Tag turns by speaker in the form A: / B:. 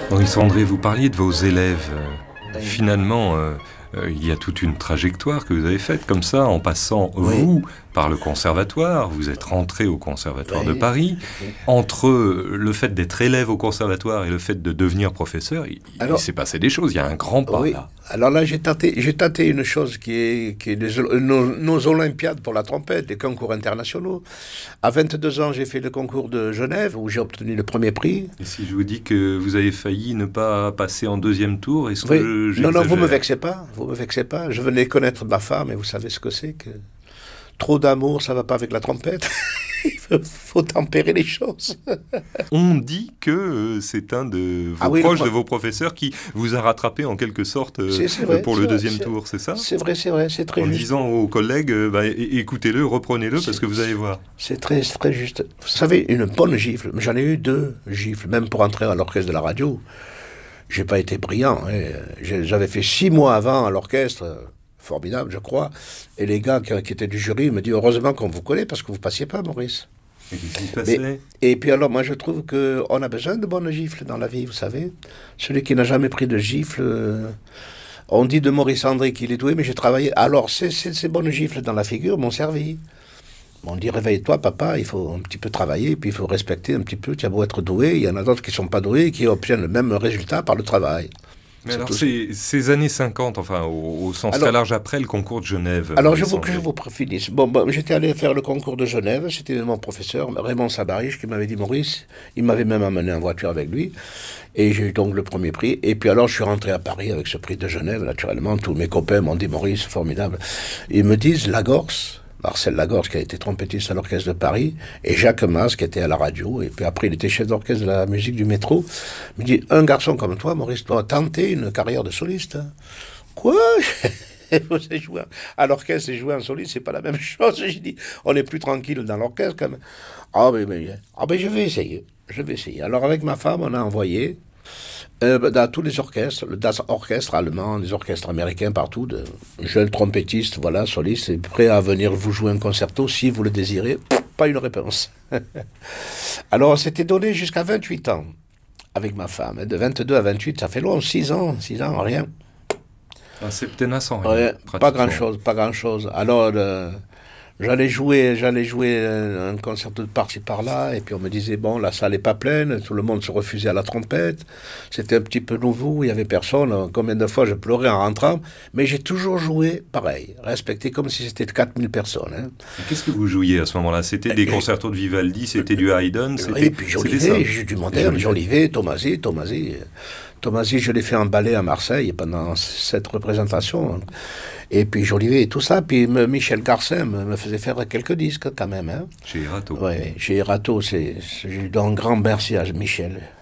A: Maurice André, vous parliez de vos élèves.
B: Oui.
A: Finalement, il y a toute une trajectoire que vous avez faite comme ça, en passant,
B: Oui.
A: vous, par le conservatoire. Vous êtes rentré au conservatoire de
B: Oui.
A: Paris.
B: Oui.
A: Entre le fait d'être élève au conservatoire et le fait de devenir professeur, il s'est passé des choses. Il y a un grand pas
B: Oui.
A: là.
B: Alors là, j'ai tâté une chose qui est nos Olympiades pour la trompette, les concours internationaux. À 22 ans, j'ai fait le concours de Genève, où j'ai obtenu le premier prix.
A: Et si je vous dis que vous avez failli ne pas passer en deuxième tour, est-ce
B: Oui.
A: que j'exagère?
B: Non, vous me vexez pas, Je venais connaître ma femme, et vous savez ce que c'est que... Trop d'amour, ça va pas avec la trompette. Il faut tempérer les choses.
A: On dit que c'est un de vos proches, de vos professeurs, qui vous a rattrapé en quelque sorte
B: vrai,
A: pour le deuxième tour, c'est ça?
B: C'est vrai, c'est très juste.
A: En disant aux collègues, écoutez-le, reprenez-le, parce que vous allez voir.
B: C'est très juste. Vous savez, une bonne gifle, j'en ai eu 2 gifles, même pour entrer à l'orchestre de la radio. J'ai pas été brillant. J'avais fait 6 mois avant à l'orchestre, formidable, je crois. Et les gars qui étaient du jury me disent, heureusement qu'on vous connaît, parce que vous passiez pas, Maurice.
A: Et qu'est-ce qui se passait?
B: Et puis alors, moi, je trouve qu'on a besoin de bonnes gifles dans la vie, vous savez. Celui qui n'a jamais pris de gifle... on dit de Maurice André qu'il est doué, mais j'ai travaillé... Alors, ces bonnes gifles dans la figure m'ont servi. On dit, réveille-toi, papa, il faut un petit peu travailler, puis il faut respecter un petit peu. Tu as beau être doué, il y en a d'autres qui ne sont pas doués et qui obtiennent le même résultat par le travail.
A: Mais alors, ces années 50, enfin, au sens très large après le concours de Genève...
B: Alors, je vous finisse. Bon, j'étais allé faire le concours de Genève, c'était mon professeur, Raymond Sabarich, qui m'avait dit, Maurice, il m'avait même amené en voiture avec lui, et j'ai eu donc le premier prix. Et puis alors, je suis rentré à Paris avec ce prix de Genève, naturellement. Tous mes copains m'ont dit, Maurice, formidable. Ils me disent, Lagorce, Marcel Lagorce, qui a été trompettiste à l'orchestre de Paris, et Jacques Mas, qui était à la radio, et puis après il était chef d'orchestre de la musique du métro, me dit, un garçon comme toi, Maurice, doit tenter une carrière de soliste. Quoi? Jouer à l'orchestre et jouer en soliste, c'est pas la même chose. J'ai dit, on est plus tranquille dans l'orchestre quand même. Je vais essayer. Alors avec ma femme, on a envoyé dans tous les orchestres, le Das Orchestre allemand, les orchestres américains partout, de jeunes trompettistes, voilà, solistes, prêts à venir vous jouer un concerto si vous le désirez. Pas une réponse. Alors on s'était donné jusqu'à 28 ans avec ma femme. De 22 à 28, ça fait long, 6 ans, rien.
A: C'est tenace en rien.
B: Pas grand-chose. Alors, j'allais jouer un concerto de par-ci par-là, et puis on me disait, bon, la salle n'est pas pleine, tout le monde se refusait à la trompette, c'était un petit peu nouveau, il n'y avait personne, combien de fois je pleurais en rentrant, mais j'ai toujours joué pareil, respecté comme si c'était 4000 personnes. Hein.
A: Qu'est-ce que vous jouiez à ce moment-là? C'était des concertos de Vivaldi, c'était du Haydn,
B: et puis Jolivet, du moderne, Jolivet, Tomasi, je l'ai fait en ballet à Marseille pendant 7 représentations. Et puis Jolivet et tout ça. Puis Michel Garcin me faisait faire quelques disques quand même. Hein.
A: Chez Erato.
B: Oui, chez Erato. J'ai eu un grand merci à Michel.